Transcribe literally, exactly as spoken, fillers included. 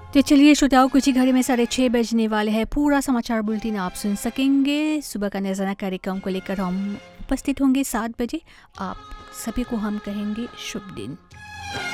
तो चलिए श्रोताओं, कुछ ही घड़ी में साढ़े छः बजने वाले हैं। पूरा समाचार बुलेटिन आप सुन सकेंगे। सुबह का नज़ारा कार्यक्रम को लेकर हम उपस्थित होंगे सात बजे। आप सभी को हम कहेंगे शुभ दिन।